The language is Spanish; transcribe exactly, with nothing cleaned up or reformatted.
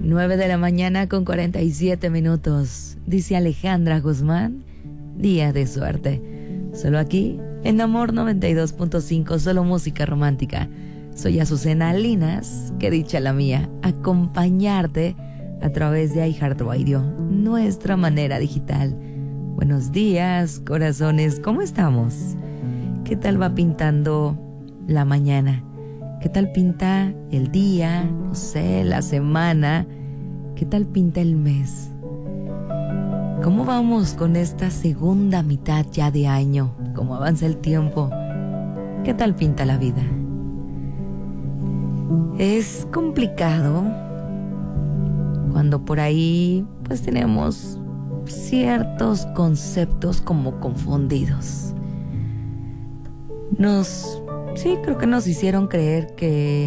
nueve de la mañana con cuarenta y siete minutos. Dice Alejandra Guzmán, día de suerte. Solo aquí, en Amor noventa y dos punto cinco, solo música romántica. Soy Azucena Linas, que dicha la mía, acompañarte a través de iHeartRadio, nuestra manera digital. Buenos días, corazones, ¿cómo estamos? ¿Qué tal va pintando la mañana? ¿Qué tal pinta el día? No sé, la semana. ¿Qué tal pinta el mes? ¿Cómo vamos con esta segunda mitad ya de año? ¿Cómo avanza el tiempo? ¿Qué tal pinta la vida? Es complicado cuando por ahí pues tenemos ciertos conceptos como confundidos. Nos, sí, creo que nos hicieron creer que